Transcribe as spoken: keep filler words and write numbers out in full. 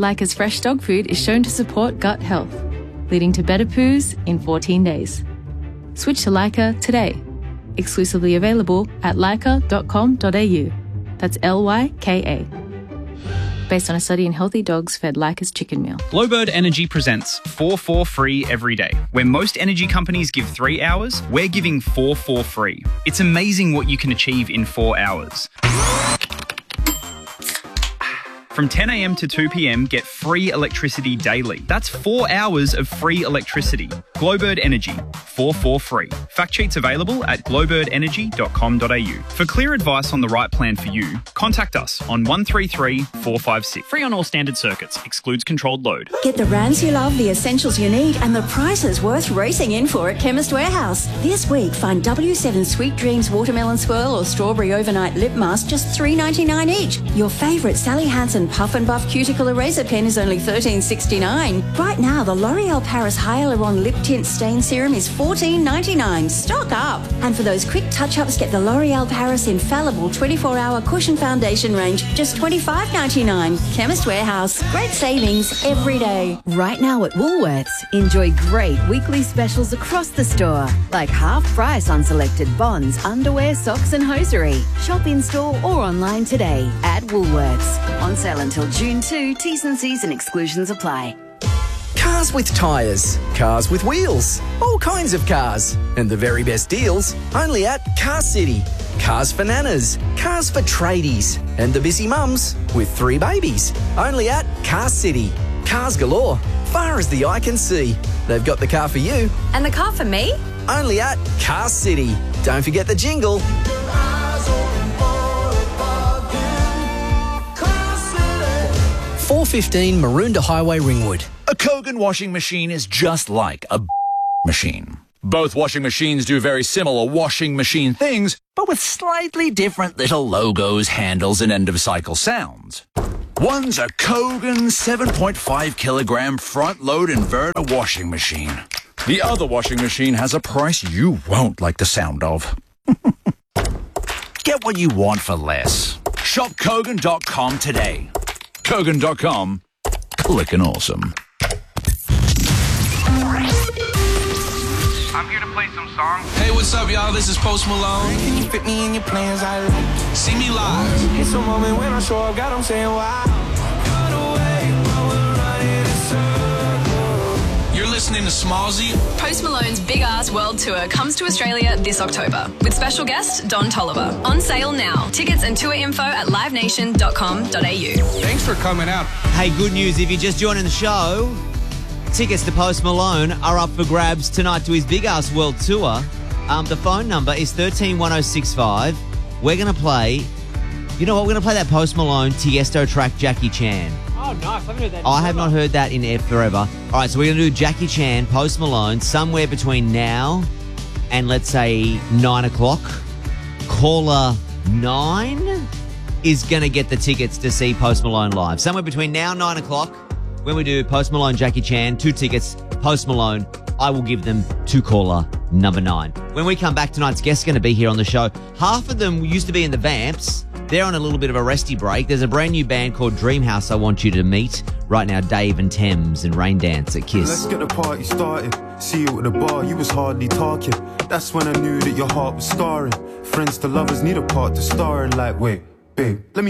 Leica's fresh dog food is shown to support gut health, leading to better poos in fourteen days. Switch to Leica today. Exclusively available at leica dot com dot a u. That's L Y K A. Based on a study in healthy dogs fed Leica's chicken meal. Glowbird Energy presents four four free every day. Where most energy companies give three hours, we're giving four four free. It's amazing what you can achieve in four hours. From ten a m to two p m, get free electricity daily. That's four hours of free electricity. Glowbird Energy, four four free. Fact sheets available at glowbird energy dot com dot a u. For clear advice on the right plan for you, contact us on one three three, four five six. Free on all standard circuits, excludes controlled load. Get the brands you love, the essentials you need, and the prices worth racing in for at Chemist Warehouse. This week, find W seven Sweet Dreams Watermelon Swirl or Strawberry Overnight Lip Mask just three ninety-nine each. Your favourite Sally Hansen Puff and Buff Cuticle Eraser Pen is only thirteen sixty-nine. Right now, the L'Oreal Paris Hyaluron Lip Tint Stain Serum is fourteen ninety-nine. Stock up! And for those quick touch-ups, get the L'Oreal Paris Infallible twenty-four hour Cushion Foundation range, just twenty-five ninety-nine. Chemist Warehouse. Great savings every day. Right now at Woolworths, enjoy great weekly specials across the store, like half price on selected bonds, underwear, socks and hosiery. Shop in store or online today at Woolworths. On sale until June second, T's and C's and exclusions apply. Cars with tyres, cars with wheels, all kinds of cars. And the very best deals only at Car City. Cars for nanas, cars for tradies, and the busy mums with three babies. Only at Car City. Cars galore, far as the eye can see. They've got the car for you. And the car for me? Only at Car City. Don't forget the jingle. four fifteen Maroondah Highway, Ringwood. A Kogan washing machine is just like a machine. Both washing machines do very similar washing machine things, but with slightly different little logos, handles, and end-of-cycle sounds. One's a Kogan seven point five kilogram front-load inverter washing machine. The other washing machine has a price you won't like the sound of. Get what you want for less. Shop Kogan dot com today. Kogan dot com. Clickin' awesome. I'm here to play some songs. Hey, what's up, y'all? This is Post Malone. Can you fit me in your plans? I like. See me live. It's a moment when I show up, God, I'm saying wow. You're listening to Smallzy. Post Malone's Big Ass World Tour comes to Australia this October with special guest Don Toliver. On sale now. Tickets and tour info at live nation dot com dot a u. Thanks for coming out. Hey, good news. If you're just joining the show, tickets to Post Malone are up for grabs tonight to his Big Ass World Tour. Um, the phone number is one three one oh six five. We're going to play, you know what, we're going to play that Post Malone Tiesto track, Jackie Chan. Oh, nice. I haven't heard that. I have not heard that in forever. All right, so we're going to do Jackie Chan, Post Malone, somewhere between now and, let's say, nine o'clock. Caller nine is going to get the tickets to see Post Malone live. Somewhere between now and nine o'clock, when we do Post Malone, Jackie Chan, two tickets, Post Malone, I will give them to caller number nine. When we come back, tonight's guest's going to be here on the show. Half of them used to be in the Vamps. They're on a little bit of a resty break. There's a brand new band called Dreamhouse I want you to meet. Right now, Dave and Thames and Rain Dance at Kiss. Let's get the party started. See you at the bar, you was hardly talking. That's when I knew that your heart was scarring. Friends to lovers need a part to star in. Like, wait, babe, let me